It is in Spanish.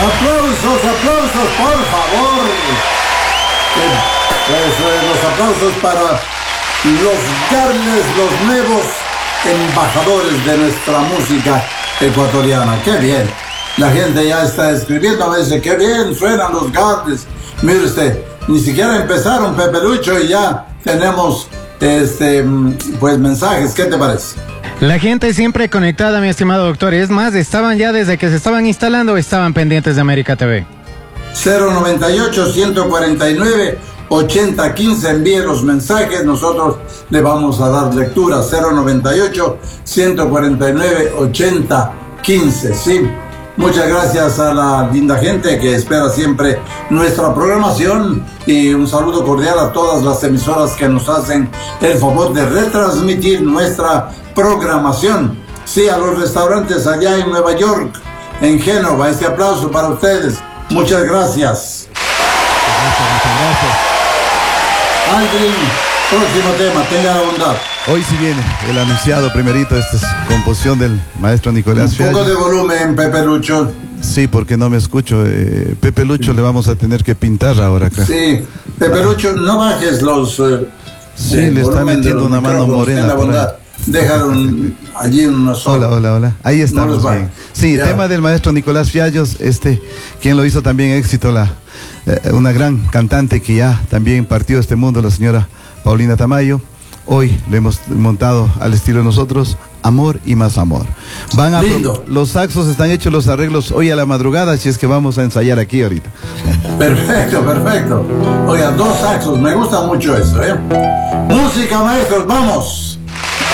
Aplausos, aplausos, por favor. Los aplausos para los Garles, los nuevos embajadores de nuestra música ecuatoriana. ¡Qué bien! La gente ya está escribiendo, me dice, ¡qué bien suenan los Garles! Mire usted, ni siquiera empezaron, Pepe Lucho, y ya tenemos pues mensajes. ¿Qué te parece? La gente siempre conectada, mi estimado doctor. Y es más, estaban ya desde que se estaban instalando, estaban pendientes de América TV. 098-149-8015, envíe los mensajes, nosotros le vamos a dar lectura. 098-149-8015, ¿sí? Muchas gracias a la linda gente que espera siempre nuestra programación, y un saludo cordial a todas las emisoras que nos hacen el favor de retransmitir nuestra programación. Sí, a los restaurantes allá en Nueva York, en Génova, este aplauso para ustedes. Muchas gracias. Aldrin, próximo tema, tenga la bondad. Hoy sí viene el anunciado primerito, esta es composición del maestro Nicolás Un poco de volumen, Pepe Lucho. Sí, porque no me escucho. Pepe Lucho le vamos a tener que pintar ahora acá. Sí, Pepe Lucho, no bajes los... sí, le está metiendo una mano morena. Ten la bondad. Déjalo allí unos... Hola. Ahí estamos bien. Sí, ya. Tema del maestro Nicolás Fiallos, quien lo hizo también éxito, una gran cantante que ya también partió de este mundo, la señora Paulina Tamayo. Hoy le hemos montado al estilo de nosotros, Amor y Más Amor. Los saxos están hechos, los arreglos hoy a la madrugada, así es que vamos a ensayar aquí ahorita. Perfecto. Oiga, 2 saxos, me gusta mucho eso, ¿eh? Música, maestros, vamos.